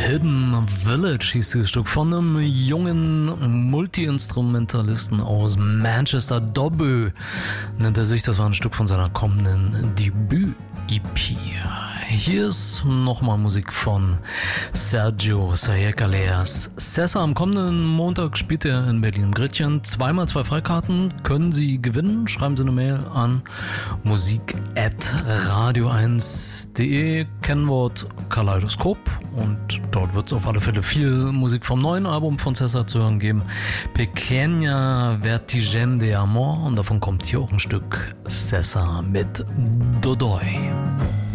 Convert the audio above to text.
Hidden Village hieß dieses Stück von einem jungen Multi-Instrumentalisten aus Manchester. Dobby nennt er sich. Das war ein Stück von seiner kommenden Debüt-EP. Hier ist nochmal Musik von Sergio Sayekaleas. Sessa, am kommenden Montag spielt er in Berlin im Gretchen. 2x2 Freikarten können Sie gewinnen. Schreiben Sie eine Mail an musik@radio1.de, Kennwort Kaleidoskop, und dort wird es auf alle Fälle viel Musik vom neuen Album von Sessa zu hören geben. Pequeña Vertigen de Amor, und davon kommt hier auch ein Stück Sessa mit Dodoi.